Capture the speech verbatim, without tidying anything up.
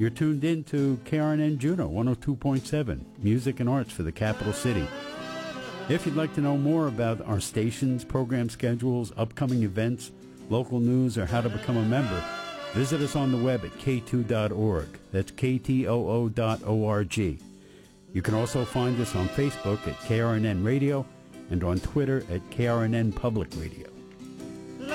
You're tuned in to K R N N Juneau one oh two point seven, music and arts for the capital city. If you'd like to know more about our stations, program schedules, upcoming events, local news, or how to become a member, visit us on the web at k two dot org. That's k t o o dot org. You can also find us on Facebook at K R N N Radio and on Twitter at K R N N Public Radio.